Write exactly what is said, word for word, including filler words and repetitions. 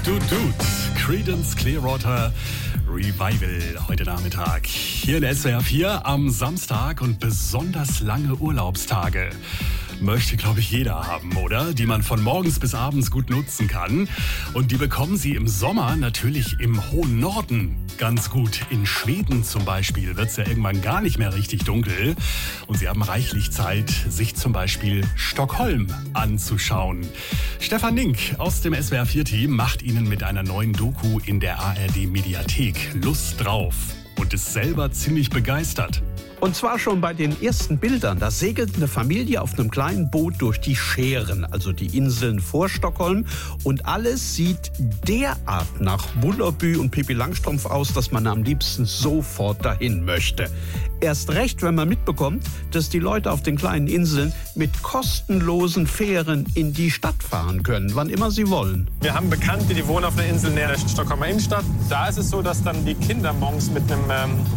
Dude, Dude. Creedence Clearwater Revival heute Nachmittag. Hier in S W R vier am Samstag und besonders lange Urlaubstage. Möchte, glaube ich, jeder haben, oder? Die man von morgens bis abends gut nutzen kann. Und die bekommen Sie im Sommer natürlich im hohen Norden ganz gut. In Schweden zum Beispiel wird es ja irgendwann gar nicht mehr richtig dunkel. Und Sie haben reichlich Zeit, sich zum Beispiel Stockholm anzuschauen. Stefan Nink aus dem S W R vier Team macht Ihnen mit einer neuen Doku in der A R D-Mediathek Lust drauf und ist selber ziemlich begeistert. Und zwar schon bei den ersten Bildern. Da segelt eine Familie auf einem kleinen Boot durch die Schären, also die Inseln vor Stockholm. Und alles sieht derart nach Bullerbü und Pippi Langstrumpf aus, dass man am liebsten sofort dahin möchte. Erst recht, wenn man mitbekommt, dass die Leute auf den kleinen Inseln mit kostenlosen Fähren in die Stadt fahren können, wann immer sie wollen. Wir haben Bekannte, die wohnen auf einer Insel näher der Stockholmer Innenstadt. Da ist es so, dass dann die Kinder morgens mit einem ähm,